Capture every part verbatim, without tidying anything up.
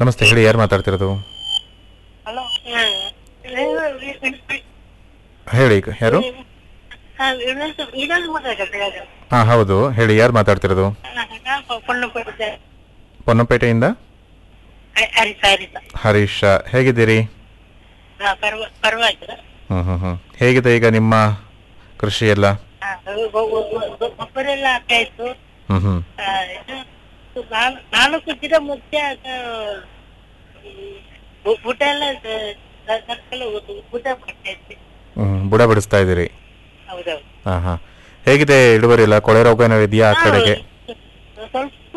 ನಮಸ್ತೆ, ಹೇಳಿ, ಯಾರು ಮಾತಾಡ್ತಿರೋದು? ಹಲೋ, ಹೇಳಿ, ಯಾರು? ಹಾ, ಹೌದು, ಹೇಳಿ, ಯಾರು ಮಾತಾಡ್ತಿರೋದು? ಪೊನ್ನಪೇಟೆಯಿಂದ ಹರೀಶ. ಹೇಗಿದ್ದೀರಿ? ಹ್ಮ್ ಹ್ಮ್ ಹ್ಮ್ ಹೇಗಿದೆ ಈಗ ನಿಮ್ಮ ಕೃಷಿ ಎಲ್ಲ? ಗೊಬ್ಬರೆಲ್ಲ ಹಾಕಾಯ್ತು. ಹ್ಮ್ ಹ್ಮ್ ನಾಲ್ಕು ಗಿಡ ಮುಚ್ಚೆ ಊಟ ಎಲ್ಲ ಊಟ ಮಾಡ್ತಾ ಹ್ಮ್ ಬುಡ ಬಿಡಿಸ್ತಾ ಇದ್ದೀರಿ? ಹೌದೌದು. ಹಾ ಹಾ ಹೇಗಿದೆ ಇಳುವರಿ ಎಲ್ಲ? ಕೊಳೆ ರೋಗ ಏನಾದ್ರು ಇದೆಯಾ ಆ ಕಡೆಗೆ? ಸ್ವಲ್ಪ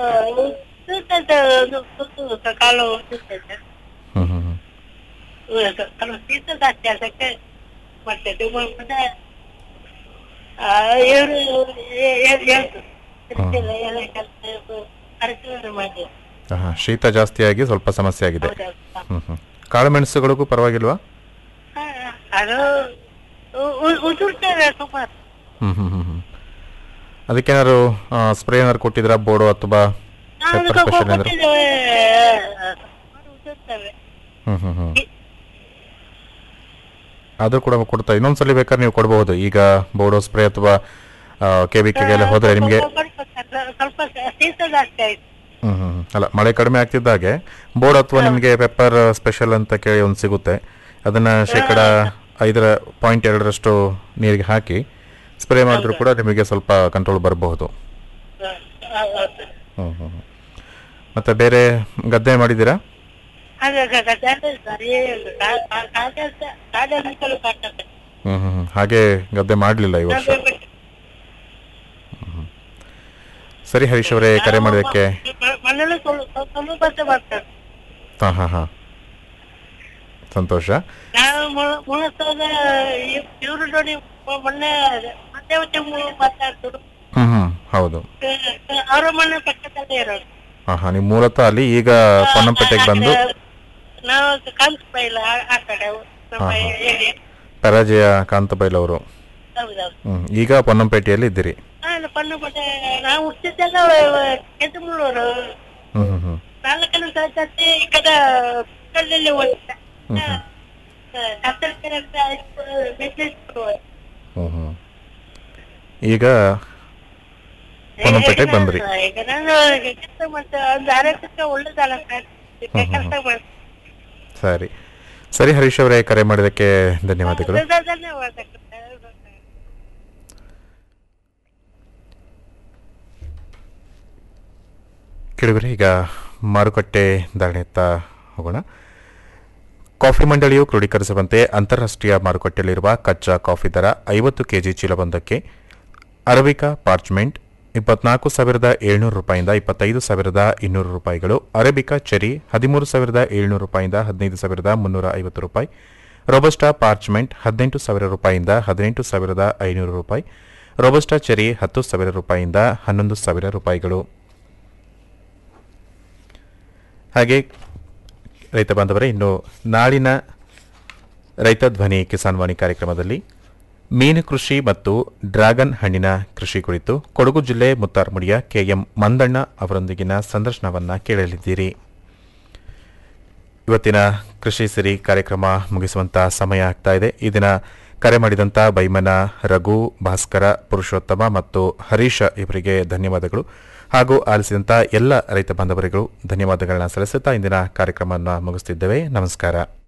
ಕಾಲು ಹ್ಮ್ ಹ್ಮ್ ಹ್ಮ್ ಸ್ವಲ್ಪ ಶೀತ ಜಾಸ್ತಿ ಅದಕ್ಕೆ ಮಾಡ್ತೇವೆ. ಮಾಡಿ ಹಾ, ಶೀತ ಜಾಸ್ತಿಯಾಗಿ ಸ್ವಲ್ಪ ಸಮಸ್ಯೆ ಆಗಿದೆ. ಹ್ಮ್ ಹ್ಮ್ ಕಾಳು ಮೆಣಸುಗಳಿಗೂ ಪರವಾಗಿಲ್ವಾ? ಅದು ಉದುರ್ತೇವೆ ಸುಮಾರು. ಹ್ಮ್ ಹ್ಮ್ ಹ್ಮ್ ಹ್ಮ್ ಅದಕ್ಕೇನಾದ್ರು ಸ್ಪ್ರೇ ಏನಾದ್ರು ಕೊಟ್ಟಿದ್ರಾ? ಬೋರ್ಡು ಅಥವಾ ಪೆಪ್ಪರ್ ಸ್ಪೆಷಲ್ ಏನಾದ್ರು? ಉದುರ್ತೇವೆ. ಹ್ಮ್ ಹ್ಮ್ ಹ್ಮ್ ಅದು ಕೂಡ ಕೊಡ್ತಾ ಇನ್ನೊಂದ್ಸಲಿ ಬೇಕಾದ್ರೆ ನೀವು ಕೊಡಬಹುದು. ಈಗ ಬೋರ್ಡೋ ಸ್ಪ್ರೇ ಅಥವಾ ಕೆಬಿಕೆಗೆಲ್ಲ ಹೋದ್ರೆ ನಿಮಗೆ ಸ್ವಲ್ಪ ಶೀತ ಜಾಸ್ತಿ ಆಯ್ತು. ಹ್ಮ್ ಹ್ಮ್ ಅಲ್ಲ, ಮಳೆ ಕಡಿಮೆ ಆಗ್ತಿದ್ದಾಗೆ ಬೋರ್ಡ್ ಅಥವಾ ನಿಮಗೆ ಪೆಪ್ಪರ್ ಸ್ಪೆಷಲ್ ಅಂತ ಕೇಳಿ ಒಂದು ಸಿಗುತ್ತೆ. ಅದನ್ನ ಶೇಕಡ ಐದರ ಪಾಯಿಂಟ್ ಎರಡರಷ್ಟು ನೀರಿಗೆ ಹಾಕಿ ಸ್ಪ್ರೇ ಮಾಡಿದ್ರು ಕೂಡ ನಿಮಗೆ ಸ್ವಲ್ಪ ಕಂಟ್ರೋಲ್ ಬರಬಹುದು. ಹ್ಮ್ ಹ್ಮ್ ಮತ್ತೆ ಬೇರೆ ಗದ್ದೆ ಮಾಡಿದ್ದೀರಾ? ಹ್ಮ್ ಹ್ಮ್ ಹಾಗೆ ಗದ್ದೆ ಮಾಡಲಿಲ್ಲ ಈ ವರ್ಷ. ಸರಿ ಹರೀಶ್ ಅವರೇ, ಕರೆ ಮಾಡೋದಕ್ಕೆ ಹಾ ಹಾ ಹಾ ಸಂತೋಷ. ಹ್ಮ್ ಹ್ಮ್ ಹೌದು. ಹಾ ಹಾ ನೀವು ಮೂಲತಃ ಅಲ್ಲಿ, ಈಗ ಪೊನ್ನಂಪೇಟೆಗೆ ಬಂದು ಪರಾಜಯ ಕಾಂತಬೈಲ್ ಅವರು. ಹ್ಮ್ ಈಗ ಪೊನ್ನಂಪೇಟೆಯಲ್ಲಿ ಇದ್ದೀರಿ? ನಾವು ಹುಟ್ಟಿದ್ದೆಲ್ಲ ಕೆಂಚಮೂಳೂರು. ಹ್ಮ್ ಹ್ಮ್ ಹ್ಮ್ ನಾಲ್ಕನೇ ತರಗತಿ ಈ ಕಡೆ ಪಕ್ಕದಲ್ಲಿ ಓದಿದೆ. ಹ್ಮ್ ಹ್ಮ್ ಹ್ಮ್ ಹ್ಮ್ ಈಗ ಪೊನ್ನಂಪೇಟೆಗೆ ಬಂದ್ರಿ? ಈಗ ನಾನು ಕೆಲಸ ಮಾಡ್ತೇವೆ, ಒಂದು ಆರೋಗ್ಯಕ್ಕೆ ಒಳ್ಳೇದಲ್ಲ ಸರ್, ಕೆಲಸ ಮಾಡ್ತೇವೆ. ಸರಿ ಸರಿ ಹರೀಶ್ ಅವರೇ, ಕರೆ ಮಾಡೋದಕ್ಕೆ ಧನ್ಯವಾದಗಳು. ಧನ್ಯವಾದ. ಕೇಳಿದ್ರೆ ಈಗ ಮಾರುಕಟ್ಟೆ ಧಾರಣೆಯತ್ತ ಹೋಗೋಣ. ಕಾಫಿ ಮಂಡಳಿಯು ಕ್ರೋಢೀಕರಿಸುವಂತೆ ಅಂತಾರಾಷ್ಟ್ರೀಯ ಮಾರುಕಟ್ಟೆಯಲ್ಲಿರುವ ಕಚ್ಚಾ ಕಾಫಿ ದರ ಐವತ್ತು ಕೆಜಿ ಚೀಲವೊಂದಕ್ಕೆ ಅರಬಿಕಾ ಪಾರ್ಚ್ಮೆಂಟ್ ಇಪ್ಪತ್ನಾಲ್ಕು ಸಾವಿರದ ಏಳ್ನೂರು ರೂಪಾಯಿಂದ ಇಪ್ಪತ್ತೈದು ಸಾವಿರದ ಇನ್ನೂರು ರೂಪಾಯಿಗಳು, ಅರೇಬಿಕಾ ಚೆರಿ ಹದಿಮೂರು ಸಾವಿರದ ಏಳ್ನೂರು ರೂಪಾಯಿಂದ ಹದಿನೈದು ಸಾವಿರದ ಮುನ್ನೂರ ಐವತ್ತು ರೂಪಾಯಿ, ರೋಬಸ್ಟಾ ಪಾರ್ಚ್ಮೆಂಟ್ ಹದಿನೆಂಟು ಸಾವಿರ ರೂಪಾಯಿಂದ ಹದಿನೆಂಟು ಸಾವಿರದ ಐನೂರು ರೂಪಾಯಿ, ರೋಬಸ್ಟಾ ಚೆರಿ ಹತ್ತು ಸಾವಿರ ರೂಪಾಯಿಂದ ಹನ್ನೊಂದು ಸಾವಿರ ರೂಪಾಯಿಗಳು. ಹಾಗೆ ರೈತ ಬಾಂಧವರೇ, ಇನ್ನು ನಾಳಿನ ರೈತ ಧ್ವನಿ ಕಿಸಾನ್ ವಾಣಿ ಕಾರ್ಯಕ್ರಮದಲ್ಲಿ ಮೀನು ಕೃಷಿ ಮತ್ತು ಡ್ರ್ಯಾಗನ್ ಹಣ್ಣಿನ ಕೃಷಿ ಕುರಿತು ಕೊಡಗು ಜಿಲ್ಲೆ ಮುತ್ತಾರ್ಮುಡಿಯ ಕೆಎಂ ಮಂದಣ್ಣ ಅವರೊಂದಿಗಿನ ಸಂದರ್ಶನವನ್ನು ಕೇಳಲಿದ್ದೀರಿ. ಇವತ್ತಿನ ಕೃಷಿ ಸಿರಿ ಕಾರ್ಯಕ್ರಮ ಮುಗಿಸುವಂತ ಸಮಯ ಆಗ್ತಾ ಇದೆ. ಈ ದಿನ ಕರೆ ಮಾಡಿದಂಥ ಬೈಮನ ರಘು, ಭಾಸ್ಕರ, ಪುರುಷೋತ್ತಮ ಮತ್ತು ಹರೀಶ ಇವರಿಗೆ ಧನ್ಯವಾದಗಳು. ಹಾಗೂ ಆಲಿಸಿದಂಥ ಎಲ್ಲ ರೈತ ಬಾಂಧವರಿಗೂ ಧನ್ಯವಾದಗಳನ್ನ ಸಲ್ಲಿಸುತ್ತಾ ಇಂದಿನ ಕಾರ್ಯಕ್ರಮವನ್ನು ಮುಗಿಸುತ್ತಿದ್ದೇವೆ. ನಮಸ್ಕಾರ.